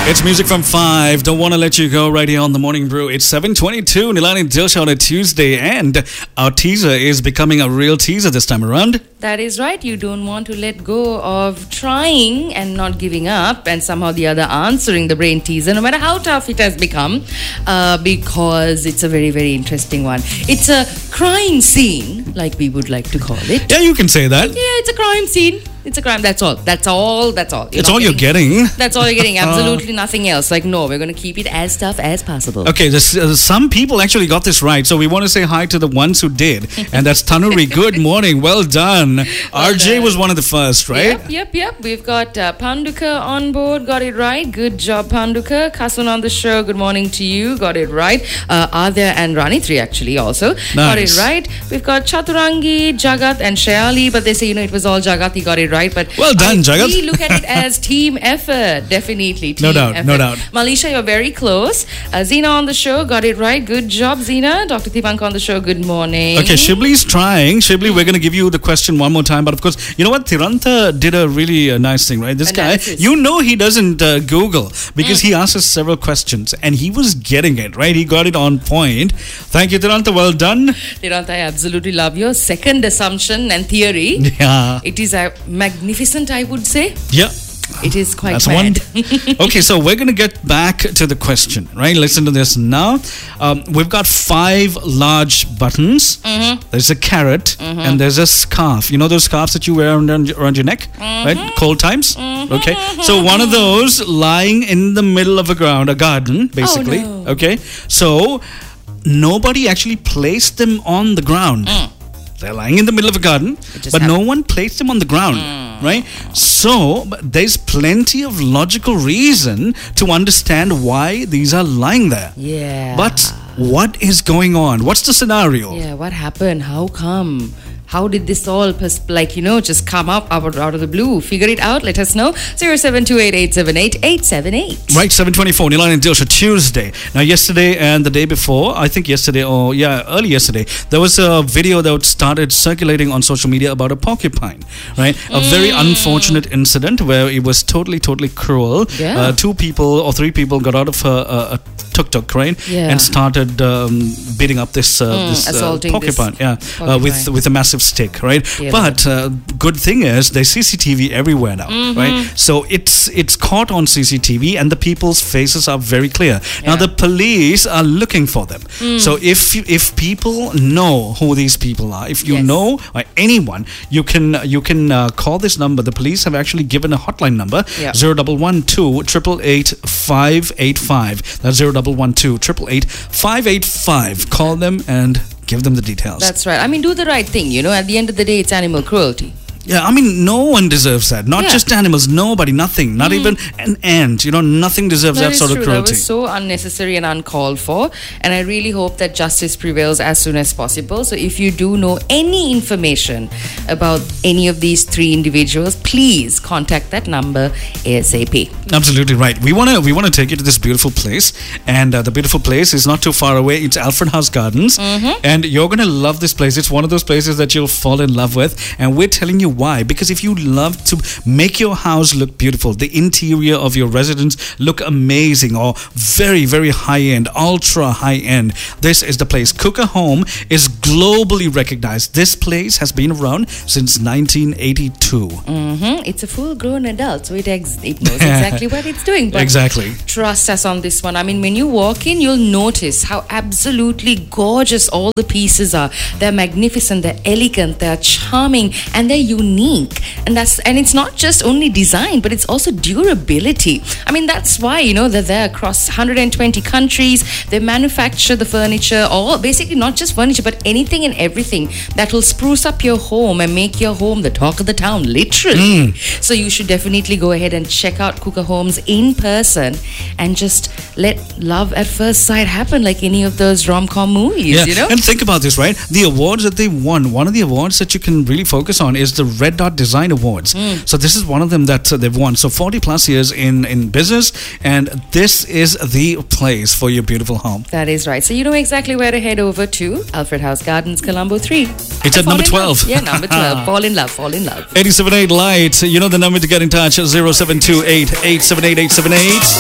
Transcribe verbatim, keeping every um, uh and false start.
It's music from five. Don't want to let you go right here on the Morning Brew. It's seven twenty-two. Nilani Dilsha on a Tuesday, and our teaser is becoming a real teaser this time around. That is right. You don't want to let go of trying and not giving up, and somehow the other answering the brain teaser, no matter how tough it has become, uh, because it's a very, very interesting one. It's a crime scene, like we would like to call it. Yeah, you can say that. Yeah, it's a crime scene. It's a crime. That's all. That's all. That's all. You're it's all getting, you're getting. That's all you're getting. Absolutely nothing else. Like, no, we're going to keep it as tough as possible. Okay, this, uh, some people actually got this right. So we want to say hi to the ones who did. And that's Tanuri. Good morning. Well done. Well R J done. Was one of the first, right? Yep, yep, yep. We've got uh, Panduka on board. Got it right. Good job, Panduka. Kasun on the show. Good morning to you. Got it right. Uh, Adya and Rani three actually also. Nice. Got it right. We've got Chaturangi, Jagat and Shayali. But they say, you know, it was all Jagat. He got it right. But well done. Jagat. We look at it as team effort, definitely. Team no doubt, effort. no doubt. Malisha, you're very close. Uh, Zena on the show, got it right. Good job, Zena. Doctor Tipanka on the show, good morning. Okay, Shibli's trying. Shibli, we're going to give you the question one more time. But of course, you know what? Tirantha did a really uh, nice thing, right? This Analysis. guy, you know he doesn't uh, Google because mm. he asks us several questions and he was getting it, right? He got it on point. Thank you, Tirantha. Well done. Tirantha, I absolutely love your second assumption and theory. Yeah. It is a magnificent, I would say. Yeah. It is quite That's mad. one. Okay, so we're going to get back to the question, right? Listen to this now. Um, we've got five large buttons. Mm-hmm. There's a carrot mm-hmm. and there's a scarf. You know those scarves that you wear around, around your neck, mm-hmm. right? Cold times. Mm-hmm. Okay, so one of those lying in the middle of a ground, a garden, basically. Oh, no. Okay, so nobody actually placed them on the ground. Mm. They're lying in the middle of a garden, but happened. no one placed them on the ground, mm. right? So there's plenty of logical reason to understand why these are lying there. Yeah. But what is going on? What's the scenario? Yeah, what happened? How come? How did this all, pers- like, you know, just come up out, out of the blue? Figure it out. Let us know. zero seven two eight, eight seven eight, eight seven eight. Right, seven twenty-four. Nilani and Dilsha, Tuesday. Now, yesterday and the day before, I think yesterday, or yeah, early yesterday, there was a video that started circulating on social media about a porcupine, right? A mm. very unfortunate incident where it was totally, totally cruel. Yeah. Uh, two people or three people got out of a, a, a tuk-tuk, right? Yeah. And started um, beating up this, uh, mm, this uh, porcupine. This yeah, porcupine. Uh, with, with a massive stick, right? Yeah, but uh, good thing is there's C C T V everywhere now, mm-hmm. right? So it's it's caught on C C T V and the people's faces are very clear. Yeah. Now the police are looking for them. Mm. So if you, if people know who these people are, if you yes. know or anyone, you can you can uh, call this number. The police have actually given a hotline number yep. zero one one two eight eight eight five eight five. That's zero one one two eight eight eight five eight five. Call them and give them the details. That's right. I mean, do the right thing. You know, at the end of the day, it's animal cruelty. Yeah, I mean, no one deserves that. Not yeah. just animals, nobody, nothing. Not mm. even an ant. You know, nothing deserves that, that sort true. of cruelty. That was so unnecessary and uncalled for. And I really hope that justice prevails as soon as possible. So if you do know any information about any of these three individuals, please contact that number ASAP. Absolutely right. We want to we want to take you to this beautiful place. And uh, the beautiful place is not too far away. It's Alfred House Gardens. Mm-hmm. And you're going to love this place. It's one of those places that you'll fall in love with. And we're telling you why. Because if you love to make your house look beautiful, the interior of your residence look amazing or very, very high-end, ultra high-end, this is the place. Kuka Home is globally recognized. This place has been around since nineteen eighty-two. Mm-hmm. It's a full-grown adult, so it, ex- it knows exactly what it's doing. But exactly. Trust us on this one. I mean, when you walk in, you'll notice how absolutely gorgeous all the pieces are. They're magnificent, they're elegant, they're charming, and they're unique. And that's and it's not just only design, but it's also durability. I mean, that's why, you know, they're there across one hundred twenty countries. They manufacture the furniture, or basically not just furniture, but anything and everything that will spruce up your home and make your home the talk of the town, literally. Mm. So you should definitely go ahead and check out Kuka Homes in person and just let love at first sight happen like any of those rom-com movies, yeah. you know? And think about this, right? The awards that they won, one of the awards that you can really focus on is the Red Dot Design Awards. Mm. So this is one of them that uh, they've won. So forty plus years in, in business, and this is the place for your beautiful home. That is right. So you know exactly where to head over to. Alfred House Gardens, Colombo three. It's at number twelve. Yeah, number twelve. Fall in love, fall in love. eight seven eight Light. You know the number to get in touch, zero seven two eight, eight seven eight, eight seven eight.